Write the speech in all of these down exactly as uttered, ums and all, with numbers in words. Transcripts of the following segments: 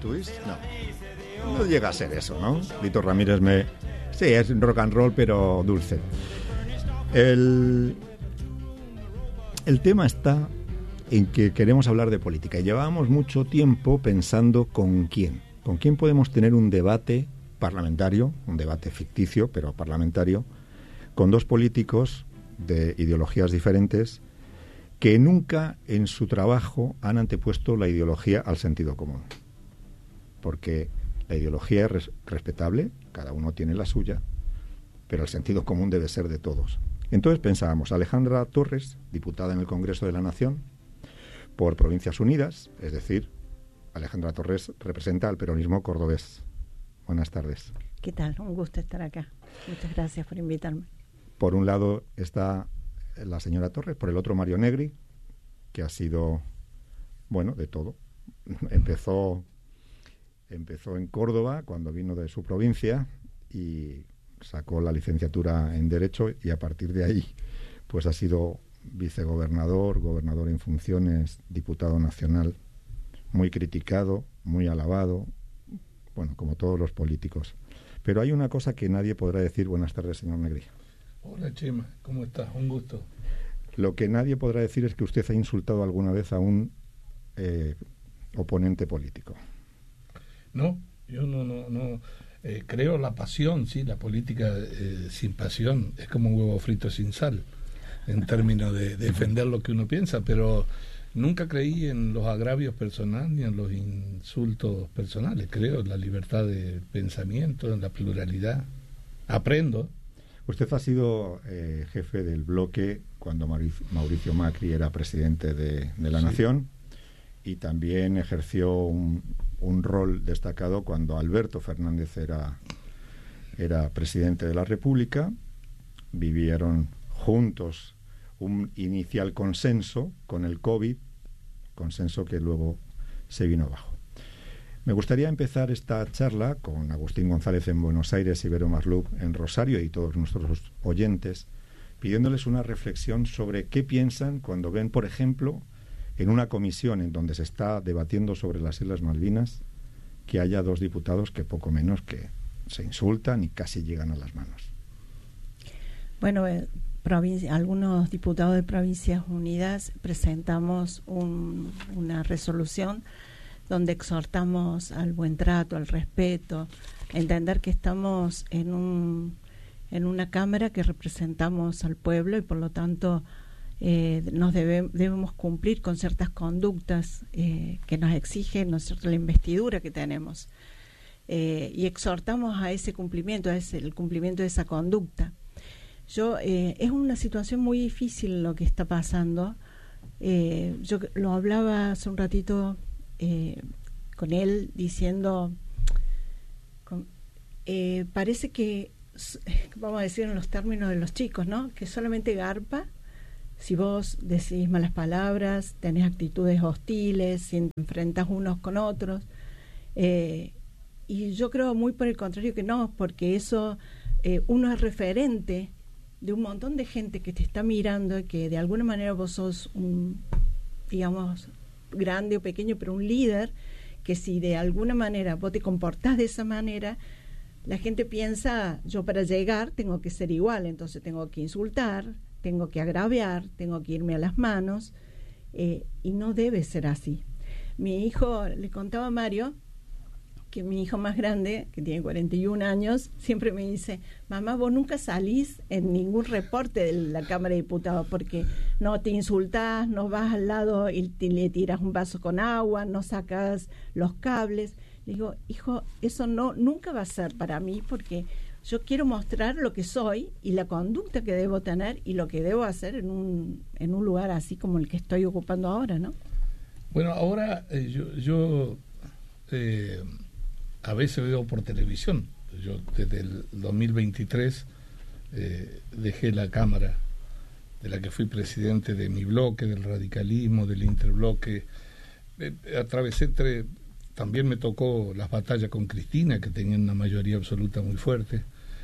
twist, no. No llega a ser eso, ¿no? Lito Ramírez me... Sí, es rock and roll, pero dulce. El, el tema está en que queremos hablar de política. Y llevábamos mucho tiempo pensando con quién. Con quién podemos tener un debate parlamentario, un debate ficticio, pero parlamentario, con dos políticos de ideologías diferentes que nunca en su trabajo han antepuesto la ideología al sentido común. Porque la ideología es res- respetable, cada uno tiene la suya, pero el sentido común debe ser de todos. Entonces pensábamos, Alejandra Torres, diputada en el Congreso de la Nación, por Provincias Unidas, es decir, Alejandra Torres representa al peronismo cordobés. Buenas tardes. ¿Qué tal? Un gusto estar acá. Muchas gracias por invitarme. Por un lado está la señora Torres, por el otro Mario Negri, que ha sido, bueno, de todo. Empezó, empezó en Córdoba cuando vino de su provincia y sacó la licenciatura en Derecho y a partir de ahí pues ha sido vicegobernador, gobernador en funciones, diputado nacional, muy criticado, muy alabado, bueno, como todos los políticos. Pero hay una cosa que nadie podrá decir. Buenas tardes, señor Negri. Hola, Chema, ¿cómo estás? Un gusto. Lo que nadie podrá decir es que usted ha insultado alguna vez a un eh, oponente político. No, yo no, no, no. Eh, creo la pasión, sí, la política eh, sin pasión es como un huevo frito sin sal, en términos de, de defender lo que uno piensa, pero nunca creí en los agravios personales ni en los insultos personales. Creo en la libertad de pensamiento, en la pluralidad. Aprendo. Usted ha sido eh, jefe del bloque cuando Mauricio, Mauricio Macri era presidente de, de la sí. Nación, y también ejerció un, un rol destacado cuando Alberto Fernández era, era presidente de la República. Vivieron juntos un inicial consenso con el COVID, consenso que luego se vino abajo. Me gustaría empezar esta charla con Agustín González en Buenos Aires y Vero Marluc en Rosario y todos nuestros oyentes, pidiéndoles una reflexión sobre qué piensan cuando ven, por ejemplo, en una comisión en donde se está debatiendo sobre las Islas Malvinas, que haya dos diputados que poco menos que se insultan y casi llegan a las manos. Bueno, eh, provincia, algunos diputados de Provincias Unidas presentamos un, una resolución donde exhortamos al buen trato, al respeto, a entender que estamos en un en una cámara que representamos al pueblo y por lo tanto eh, nos debe, debemos cumplir con ciertas conductas eh, que nos exige, ¿no es cierto?, la investidura que tenemos. Eh, y exhortamos a ese cumplimiento, a ese, el cumplimiento de esa conducta. Yo eh, es una situación muy difícil lo que está pasando. Eh, yo lo hablaba hace un ratito Eh, con él diciendo con, eh, parece que, vamos a decir en los términos de los chicos, ¿no?, que solamente garpa si vos decís malas palabras, tenés actitudes hostiles, si te enfrentas unos con otros, eh, y yo creo muy por el contrario que no, porque eso eh, uno es referente de un montón de gente que te está mirando y que de alguna manera vos sos un, digamos, grande o pequeño, pero un líder que si de alguna manera vos te comportás de esa manera, la gente piensa, yo para llegar tengo que ser igual, entonces tengo que insultar, tengo que agraviar, tengo que irme a las manos, eh, y no debe ser así. Mi hijo, le contaba a Mario, que mi hijo más grande, que tiene cuarenta y un años, siempre me dice, mamá, vos nunca salís en ningún reporte de la Cámara de Diputados porque no te insultás, no vas al lado y te, le tiras un vaso con agua, no sacas los cables. Le digo, hijo, eso no nunca va a ser para mí porque yo quiero mostrar lo que soy y la conducta que debo tener y lo que debo hacer en un, en un lugar así como el que estoy ocupando ahora, ¿no? Bueno, ahora eh, yo... yo eh... a veces veo por televisión. Yo desde el dos mil veintitrés eh, dejé la Cámara de la que fui presidente de mi bloque, del radicalismo, del interbloque. Eh, atravesé tres, también me tocó las batallas con Cristina, que tenían una mayoría absoluta muy fuerte.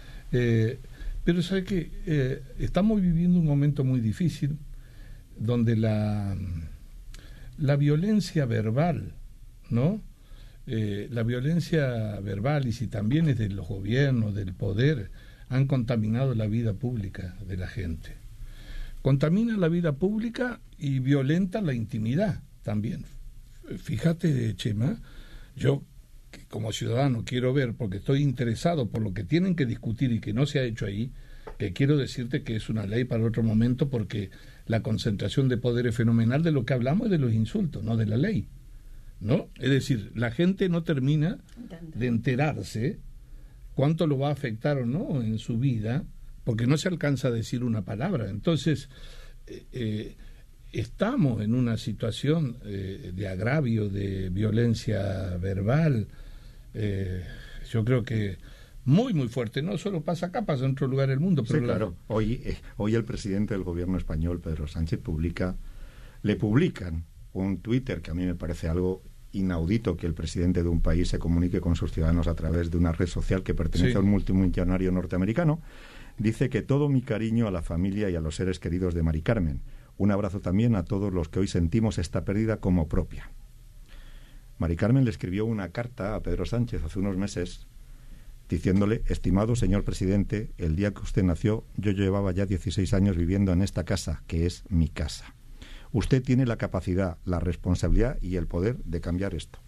Eh, pero sabe que eh, estamos viviendo un momento muy difícil donde la, la violencia verbal, ¿no?, eh, la violencia verbal, y si también es de los gobiernos, del poder, han contaminado la vida pública de la gente. Contamina la vida pública y violenta la intimidad también. Fíjate, Chema, yo que como ciudadano quiero ver, porque estoy interesado por lo que tienen que discutir y que no se ha hecho ahí, que quiero decirte que es una ley para otro momento, porque la concentración de poder es fenomenal. De lo que hablamos es de los insultos, no de la ley, ¿no? Es decir, la gente no termina de enterarse cuánto lo va a afectar o no en su vida, porque no se alcanza a decir una palabra. Entonces, eh, eh, estamos en una situación eh, de agravio, de violencia verbal, eh, yo creo que muy, muy fuerte. No solo pasa acá, pasa en otro lugar del mundo. Pero sí, claro. La... Hoy, eh, hoy el presidente del gobierno español, Pedro Sánchez, publica, le publican un Twitter que a mí me parece algo inaudito, que el presidente de un país se comunique con sus ciudadanos a través de una red social que pertenece sí. a un multimillonario norteamericano. Dice que todo mi cariño a la familia y a los seres queridos de Mari Carmen. Un abrazo también a todos los que hoy sentimos esta pérdida como propia. Mari Carmen le escribió una carta a Pedro Sánchez hace unos meses diciéndole: estimado señor presidente, el día que usted nació yo llevaba ya dieciséis años viviendo en esta casa, que es mi casa. Usted tiene la capacidad, la responsabilidad y el poder de cambiar esto.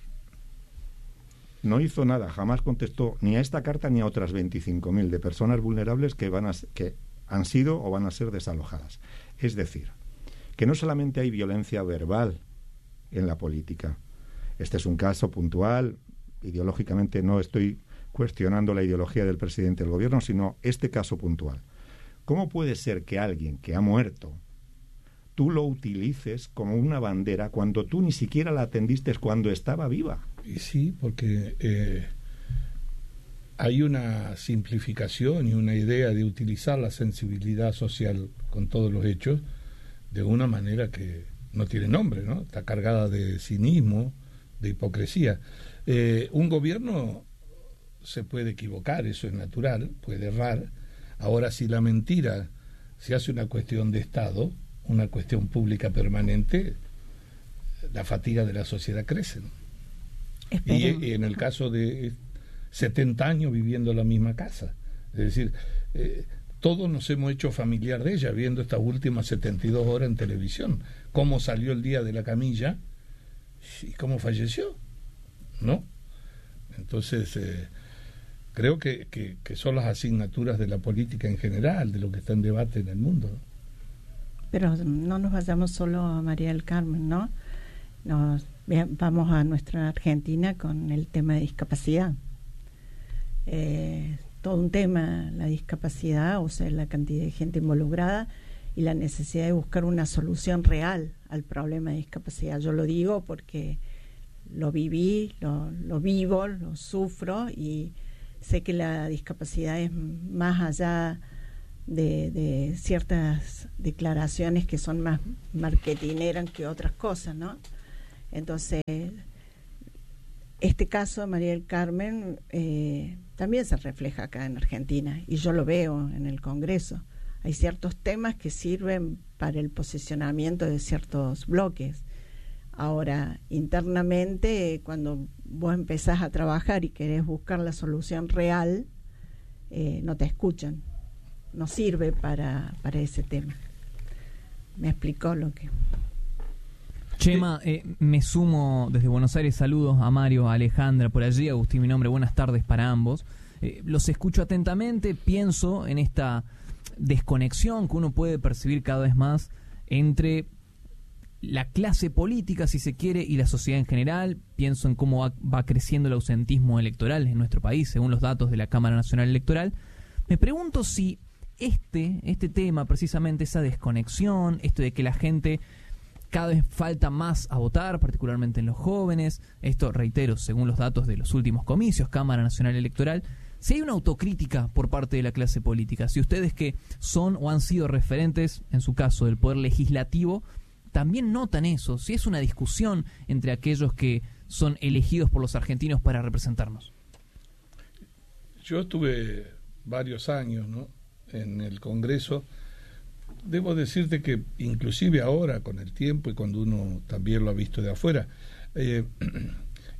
No hizo nada, jamás contestó ni a esta carta ni a otras veinticinco mil de personas vulnerables que, van a, que han sido o van a ser desalojadas. Es decir, que no solamente hay violencia verbal en la política. Este es un caso puntual, ideológicamente no estoy cuestionando la ideología del presidente del gobierno, sino este caso puntual. ¿Cómo puede ser que alguien que ha muerto tú lo utilices como una bandera cuando tú ni siquiera la atendiste cuando estaba viva? Y sí, porque eh, hay una simplificación y una idea de utilizar la sensibilidad social con todos los hechos de una manera que no tiene nombre, ¿no? Está cargada de cinismo, de hipocresía. Eh, un gobierno se puede equivocar, eso es natural, puede errar. Ahora, si la mentira se hace una cuestión de Estado, una cuestión pública permanente, la fatiga de la sociedad crece, ¿no? Y, y en el caso de setenta años viviendo en la misma casa, es decir, eh, todos nos hemos hecho familiar de ella viendo estas últimas setenta y dos horas en televisión, cómo salió el día de la camilla y cómo falleció, ¿no? Entonces eh, creo que, que, que son las asignaturas de la política en general, de lo que está en debate en el mundo, ¿no? Pero no nos vayamos solo a María del Carmen, ¿no? Nos vamos a nuestra Argentina con el tema de discapacidad. Eh, todo un tema, la discapacidad, o sea, la cantidad de gente involucrada y la necesidad de buscar una solución real al problema de discapacidad. Yo lo digo porque lo viví, lo, lo vivo, lo sufro, y sé que la discapacidad es más allá de, de ciertas declaraciones que son más marketineras que otras cosas, ¿no? Entonces, este caso de María del Carmen eh, también se refleja acá en Argentina, y yo lo veo en el Congreso. Hay ciertos temas que sirven para el posicionamiento de ciertos bloques. Ahora, internamente, cuando vos empezás a trabajar y querés buscar la solución real, eh, no te escuchan. No sirve para, para ese tema. Me explicó lo que... Chema, eh, me sumo desde Buenos Aires, saludos a Mario, a Alejandra, por allí, Agustín, mi nombre, buenas tardes para ambos. Eh, los escucho atentamente, pienso en esta desconexión que uno puede percibir cada vez más entre la clase política, si se quiere, y la sociedad en general. Pienso en cómo va, va creciendo el ausentismo electoral en nuestro país, según los datos de la Cámara Nacional Electoral. Me pregunto si este, este tema, precisamente esa desconexión, esto de que la gente cada vez falta más a votar, particularmente en los jóvenes, esto, reitero, según los datos de los últimos comicios, Cámara Nacional Electoral, si hay una autocrítica por parte de la clase política, si ustedes que son o han sido referentes, en su caso, del Poder Legislativo, también notan eso, si es una discusión entre aquellos que son elegidos por los argentinos para representarnos. Yo estuve varios años, ¿no?, en el Congreso. Debo decirte que inclusive ahora, con el tiempo y cuando uno también lo ha visto de afuera, eh,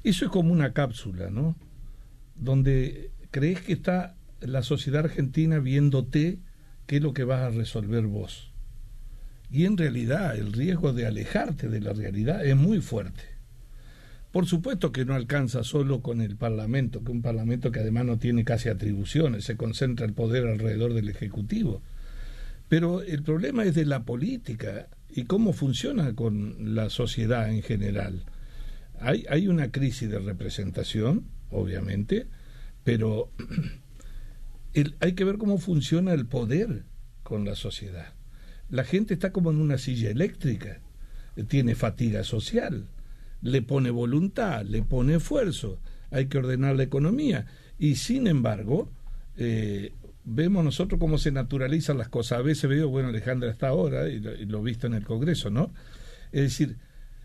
Eso es como una cápsula, ¿no? Donde crees que está la sociedad argentina viéndote qué es lo que vas a resolver vos. Y en realidad el riesgo de alejarte de la realidad es muy fuerte. Por supuesto que no alcanza solo con el Parlamento, que un Parlamento que además no tiene casi atribuciones, se concentra el poder alrededor del Ejecutivo. Pero el problema es de la política y cómo funciona con la sociedad en general. Hay, hay una crisis de representación, obviamente, pero el, hay que ver cómo funciona el poder con la sociedad. La gente está como en una silla eléctrica, tiene fatiga social, le pone voluntad, le pone esfuerzo, hay que ordenar la economía y sin embargo eh, vemos nosotros cómo se naturalizan las cosas. A veces veo, bueno, Alejandra está ahora y lo, y lo he visto en el Congreso, ¿no? Es decir,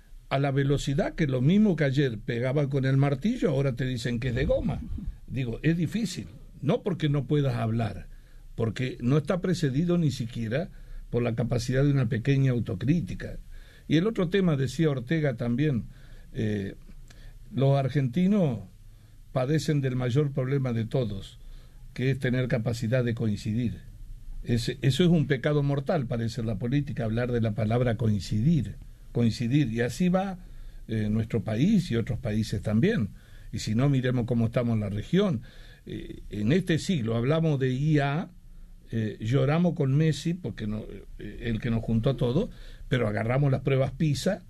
a la velocidad que lo mismo que ayer pegaba con el martillo, ahora te dicen que es de goma. Digo, es difícil, no porque no puedas hablar, porque no está precedido ni siquiera por la capacidad de una pequeña autocrítica. Y el otro tema, decía Ortega también, eh, los argentinos padecen del mayor problema de todos, que es tener capacidad de coincidir. Ese, eso es un pecado mortal, parece, la política, hablar de la palabra coincidir, coincidir, y así va eh, nuestro país y otros países también. Y si no, miremos cómo estamos en la región. Eh, en este siglo hablamos de I A, eh, lloramos con Messi, porque no, eh, el que nos juntó a todos, pero agarramos las pruebas PISA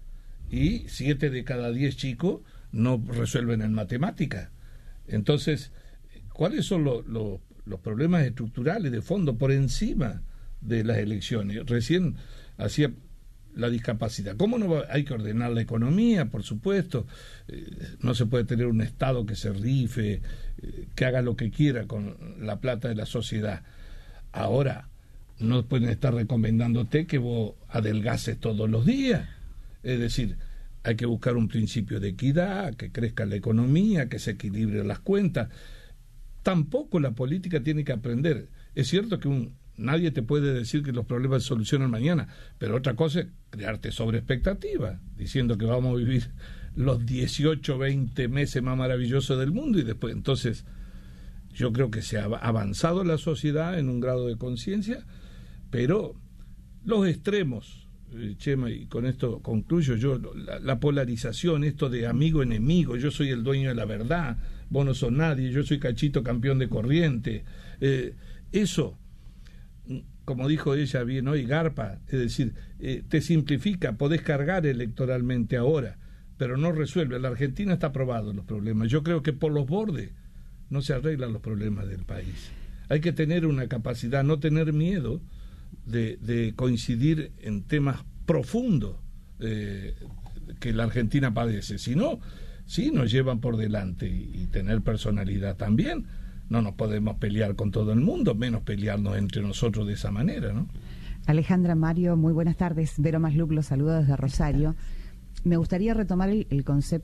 y siete de cada diez chicos no resuelven en matemática. Entonces, ¿cuáles son lo, lo, los problemas estructurales de fondo por encima de las elecciones? Recién hacía la discapacidad. ¿Cómo no va? Hay que ordenar la economía, por supuesto. Eh, no se puede tener un Estado que se rife, eh, que haga lo que quiera con la plata de la sociedad. Ahora, no pueden estar recomendándote que vos adelgaces todos los días. Es decir, hay que buscar un principio de equidad, que crezca la economía, que se equilibren las cuentas. Tampoco la política tiene que aprender. Es cierto que un, nadie te puede decir que los problemas se solucionan mañana, pero otra cosa es crearte sobre expectativa, diciendo que vamos a vivir los dieciocho, veinte meses más maravillosos del mundo y después, entonces, yo creo que se ha avanzado la sociedad en un grado de conciencia, pero los extremos, eh, Chema, y con esto concluyo yo, la, la polarización, esto de amigo-enemigo, yo soy el dueño de la verdad, vos no sos nadie, yo soy Cachito campeón de corriente, eh, eso, como dijo ella bien hoy, garpa, es decir, eh, te simplifica, podés cargar electoralmente ahora, pero no resuelve. La Argentina está probado los problemas, yo creo que por los bordes no se arreglan los problemas del país. Hay que tener una capacidad, no tener miedo de, de coincidir en temas profundos eh, que la Argentina padece. Si no, sí nos llevan por delante y, y tener personalidad también. No nos podemos pelear con todo el mundo, menos pelearnos entre nosotros de esa manera, ¿no? Alejandra, Mario, muy buenas tardes. Vero Masluc los saluda desde Rosario. Me gustaría retomar el, el concepto